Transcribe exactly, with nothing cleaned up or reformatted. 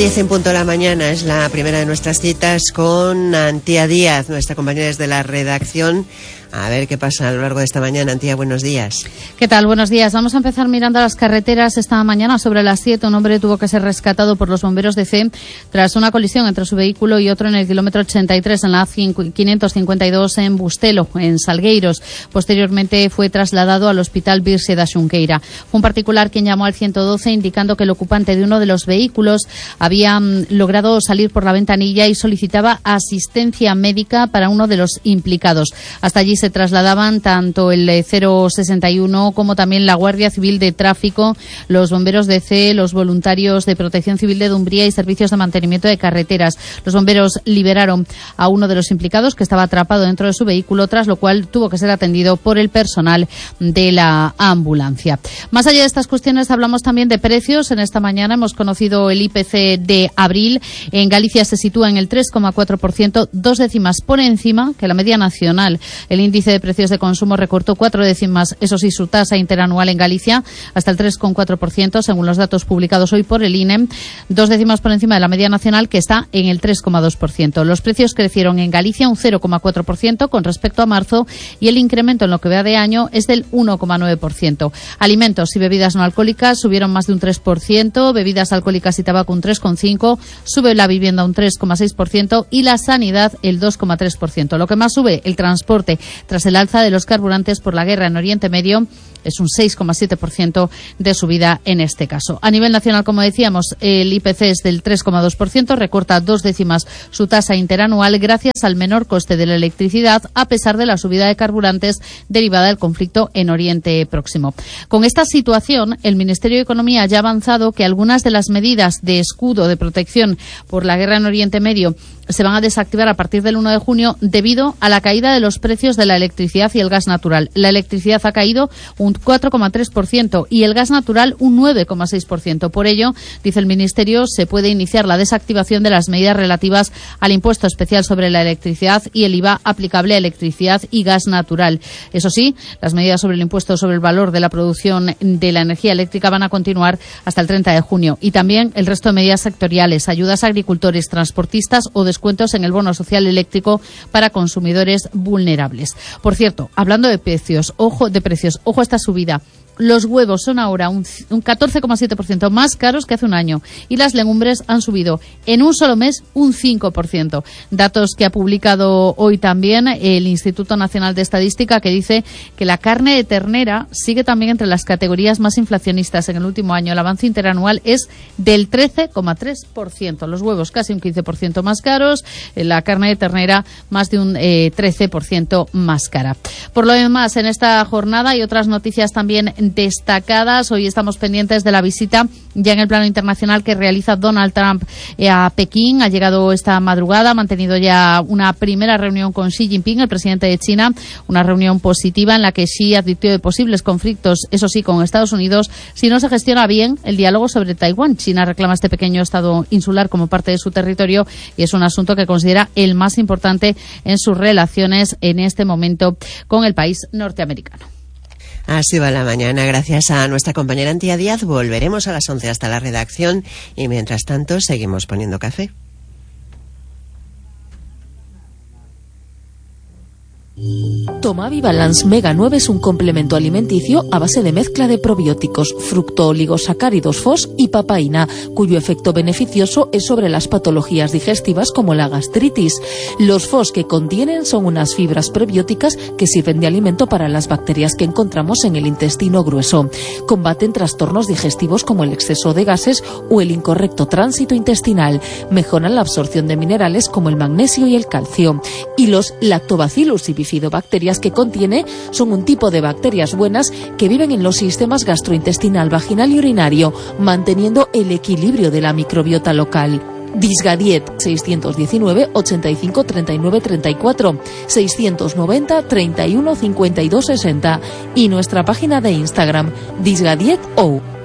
diez en punto de la mañana es la primera de nuestras citas con Antía Díaz, nuestra compañera desde la redacción. A ver qué pasa a lo largo de esta mañana. Antía, buenos días. ¿Qué tal? Buenos días. Vamos a empezar mirando las carreteras. Esta mañana, sobre las siete, un hombre tuvo que ser rescatado por los bomberos de C E tras una colisión entre su vehículo y otro en el kilómetro ochenta y tres, en la A quinientos cincuenta y dos en Bustelo, en Salgueiros. Posteriormente fue trasladado al Hospital Virse da Xunqueira. Fue un particular quien llamó al ciento doce indicando que el ocupante de uno de los vehículos había mm, logrado salir por la ventanilla y solicitaba asistencia médica para uno de los implicados. Hasta allí se trasladaban tanto el cero sesenta y uno como también la Guardia Civil de Tráfico, los bomberos de C E, los voluntarios de Protección Civil de Dumbría y servicios de mantenimiento de carreteras. Los bomberos liberaron a uno de los implicados que estaba atrapado dentro de su vehículo, tras lo cual tuvo que ser atendido por el personal de la ambulancia. Más allá de estas cuestiones, hablamos también de precios. En esta mañana hemos conocido el I P C de abril. En Galicia se sitúa en el tres coma cuatro por ciento, dos décimas por encima que la media nacional. El índice de precios de consumo recortó cuatro décimas, eso sí, su tasa interanual en Galicia hasta el tres coma cuatro por ciento, según los datos publicados hoy por el I N E, dos décimas por encima de la media nacional, que está en el tres coma dos por ciento. Los precios crecieron en Galicia un cero coma cuatro por ciento con respecto a marzo y el incremento en lo que va de año es del uno coma nueve por ciento. Alimentos y bebidas no alcohólicas subieron más de un tres por ciento, bebidas alcohólicas y tabaco un tres coma cinco por ciento, sube la vivienda un tres coma seis por ciento y la sanidad el dos coma tres por ciento. Lo que más sube, el transporte, tras el alza de los carburantes por la guerra en Oriente Medio, es un seis coma siete por ciento de subida en este caso. A nivel nacional, como decíamos, el I P C es del tres coma dos por ciento, recorta dos décimas su tasa interanual gracias al menor coste de la electricidad, a pesar de la subida de carburantes derivada del conflicto en Oriente Próximo. Con esta situación, el Ministerio de Economía ya ha avanzado que algunas de las medidas de escudo de protección por la guerra en Oriente Medio se van a desactivar a partir del uno de junio debido a la caída de los precios de la electricidad y el gas natural. La electricidad ha caído un cuatro coma tres por ciento y el gas natural un nueve coma seis por ciento. Por ello, dice el Ministerio, se puede iniciar la desactivación de las medidas relativas al impuesto especial sobre la electricidad y el I V A aplicable a electricidad y gas natural. Eso sí, las medidas sobre el impuesto sobre el valor de la producción de la energía eléctrica van a continuar hasta el treinta de junio. Y también el resto de medidas sectoriales, ayudas a agricultores, transportistas o descuentos en el bono social eléctrico para consumidores vulnerables. Por cierto, hablando de precios, ojo de precios, ojo a esta subida. Los huevos son ahora un, un catorce coma siete por ciento más caros que hace un año y las legumbres han subido en un solo mes un cinco por ciento. Datos que ha publicado hoy también el Instituto Nacional de Estadística, que dice que la carne de ternera sigue también entre las categorías más inflacionistas en el último año. El avance interanual es del trece coma tres por ciento. Los huevos casi un quince por ciento más caros, la carne de ternera más de un eh, trece por ciento más cara. Por lo demás, en esta jornada hay otras noticias también destacadas. Hoy estamos pendientes de la visita ya en el plano internacional que realiza Donald Trump eh, a Pekín. Ha llegado esta madrugada, ha mantenido ya una primera reunión con Xi Jinping, el presidente de China, una reunión positiva en la que Xi advirtió de posibles conflictos, eso sí, con Estados Unidos, si no se gestiona bien el diálogo sobre Taiwán. China reclama este pequeño estado insular como parte de su territorio y es un asunto que considera el más importante en sus relaciones en este momento con el país norteamericano. Así va la mañana, gracias a nuestra compañera Antía Díaz. Volveremos a las once hasta la redacción y mientras tanto seguimos poniendo café. Tomavi Balance Mega nueve es un complemento alimenticio a base de mezcla de probióticos, fructooligosacáridos F O S y papaína, cuyo efecto beneficioso es sobre las patologías digestivas como la gastritis. Los F O S que contienen son unas fibras prebióticas que sirven de alimento para las bacterias que encontramos en el intestino grueso. Combaten trastornos digestivos como el exceso de gases o el incorrecto tránsito intestinal. Mejoran la absorción de minerales como el magnesio y el calcio. Y los lactobacillus y bifidobacterias que contiene son un tipo de bacterias buenas que viven en los sistemas gastrointestinal, vaginal y urinario, manteniendo el equilibrio de la microbiota local. Disgadiet seiscientos diecinueve ochenta y cinco treinta y nueve treinta y cuatro, seiscientos noventa treinta y uno cincuenta y dos sesenta y nuestra página de Instagram Disgadiet O.